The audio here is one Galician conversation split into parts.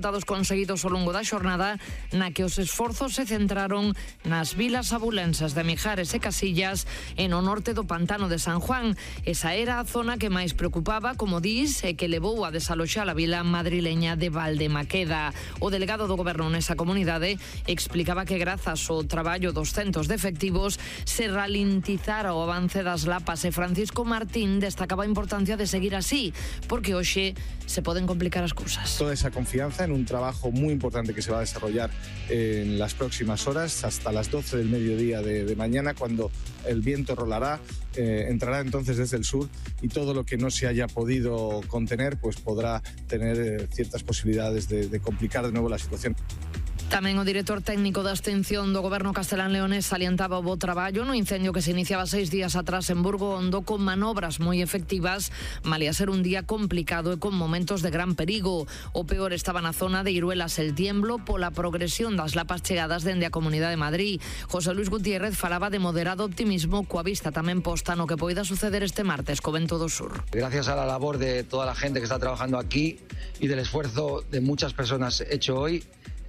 resultados conseguidos ao longo da xornada, na que os esforzos se centraron nas vilas abulenses de Mijares e Casillas e no norte do pantano de San Juan. Esa era a zona que máis preocupaba, como dis, e que levou a desaloxar a vila madrileña de Valdemaqueda. O delegado do goberno nesa comunidade explicaba que grazas ao traballo dos centos de efectivos se ralentizara o avance das lapas, e Francisco Martín destacaba a importancia de seguir así, porque hoxe se poden complicar as cousas. Toda esa confianza en un trabajo muy importante que se va a desarrollar en las próximas horas, hasta las 12 del mediodía de mañana, cuando el viento rolará, entrará entonces desde el sur, y todo lo que no se haya podido contener pues podrá tener ciertas posibilidades de complicar de nuevo la situación. Tamén o director técnico da extinción do goberno castelán-leonés salientaba o bo traballo no incendio que se iniciaba 6 días atrás en Burgo Hondo, con manobras moi efectivas, malia ser un día complicado e con momentos de gran perigo. O peor estaba na zona de Iruelas el Tiemblo pola progresión das lapas chegadas dende a Comunidade de Madrid. José Luis Gutiérrez falaba de moderado optimismo, coa vista tamén posta no que poida suceder este martes co vento do sur. Gracias a la labor de toda la gente que está trabajando aquí y del esfuerzo de muchas personas hecho hoy,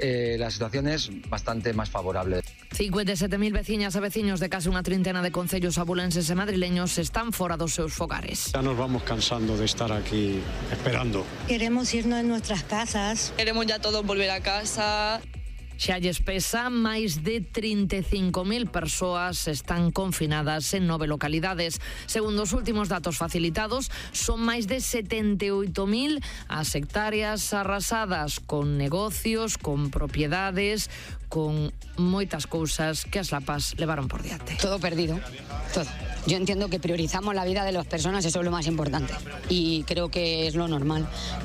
la situación es bastante más favorable. 57.000 veciñas e veciños de case unha trintena de concellos abulenses e madrileños están fora dos seus fogares. Ya nos vamos cansando de estar aquí esperando. Queremos irnos de nuestras casas. Queremos ya todos volver a casa. Xa lles pesa, máis de 35.000 persoas están confinadas en 9 localidades. Segundo os últimos datos facilitados, son máis de 78.000 as hectáreas arrasadas, con negocios, con propiedades, con moitas cousas que as lapas levaron por diante. Todo perdido, todo. Yo entiendo que priorizamos la vida de las personas, eso es lo más importante, y creo que es lo normal,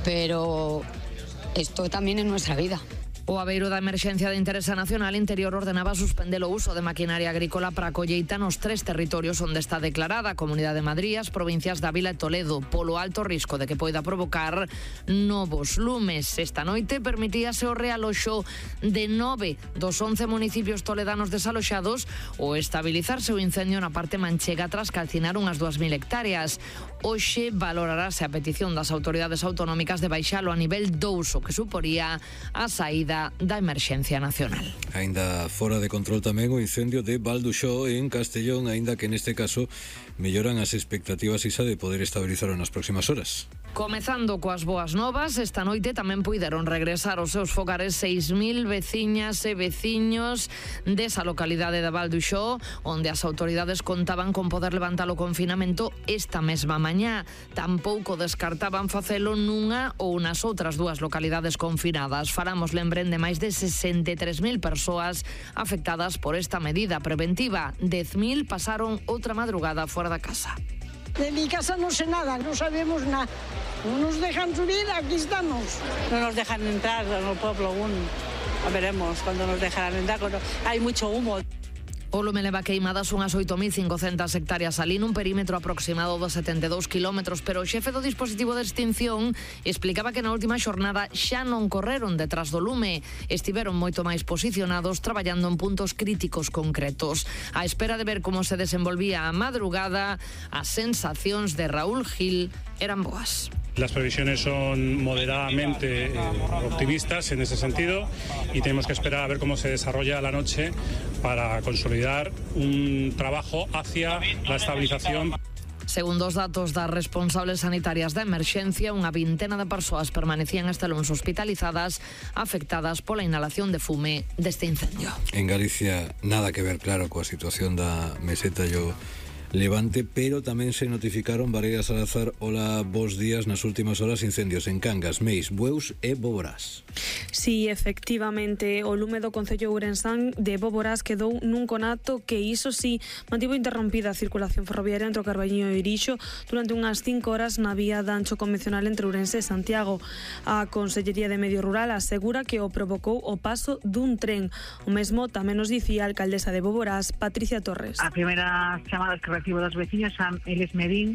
pero esto también es nuestra vida. O Aveiro da Emerxencia de Interese Nacional Interior ordenaba suspender o uso de maquinaria agrícola para a colleita nos 3 territorios onde está declarada a Comunidade de Madrid, as provincias de Ávila e Toledo, polo alto risco de que poida provocar novos lumes. Esta noite permitíase o realoxo de 9 dos 11 municipios toledanos desaloxados ou estabilizarse o incendio na parte manchega tras calcinar unhas 2.000 hectáreas. Hoxe valorarase a petición das autoridades autonómicas de baixalo a nivel 2, o que suporía a saída da emerxencia nacional. Aínda fora de control tamén o incendio de Valduxó en Castellón, aínda que neste caso melloran as expectativas, Isa, de poder estabilizar nas próximas horas. Comezando coas boas novas, esta noite tamén puideron regresar aos seus fogares 6.000 veciñas e veciños desa localidade de Valduxó, onde as autoridades contaban con poder levantar o confinamento esta mesma mañá. Tampouco descartaban facelo nunha ou nas outras 2 localidades confinadas. Falamos, lembren, de máis de 63.000 persoas afectadas por esta medida preventiva. 10.000 pasaron outra madrugada fora da casa. De mi casa no sé nada, no sabemos nada. No nos dejan subir, aquí estamos. No nos dejan entrar al pueblo aún. Veremos cuando nos dejarán entrar. Hay mucho humo. O lume leva queimadas unhas 8.500 hectáreas alí nun perímetro aproximado de 72 kilómetros, pero o xefe do dispositivo de extinción explicaba que na última xornada xa non correron detrás do lume, estiveron moito máis posicionados traballando en puntos críticos concretos. A espera de ver como se desenvolvía a madrugada, as sensacións de Raúl Gil eran boas. Las previsiones son moderadamente optimistas en ese sentido, y tenemos que esperar a ver cómo se desarrolla la noche para consolidar un trabajo hacia la estabilización. Segundo os datos das responsables sanitarias da emerxencia, unha vintena de persoas permanecían este luns hospitalizadas afectadas pola inhalación de fume deste incendio. En Galicia nada que ver, claro, coa situación da meseta e o Levante, pero tamén se notificaron, Valeria Salazar, hola, bos días, nas últimas horas incendios en Cangas, Meis, Bueus e Boborás. Sí, efectivamente, o lume do concello ourensán de Boborás quedou nun conato que, iso sí, mantivo interrompida a circulación ferroviaria entre o Carballiño e Irixo durante unhas 5 horas na vía de ancho convencional entre Ourense e Santiago. A Consellería de Medio Rural asegura que o provocou o paso dun tren. O mesmo tamén nos dicía a alcaldesa de Boborás, Patricia Torres. A primeira chamada que recibo das veciñas a eles me din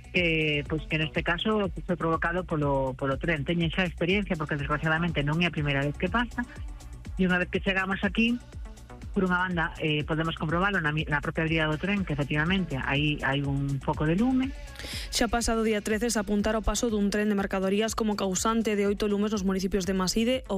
que neste caso foi provocado polo tren. Teñen xa experiencia porque desgraciadamente non é a primeira vez que pasa, e unha vez que chegamos aquí, por unha banda podemos comprobalo na propia vía do tren, que efectivamente aí hai un foco de lume. Xa pasado día 13 se apuntar o paso dun tren de mercadorías como causante de 8 lumes nos municipios de Maside,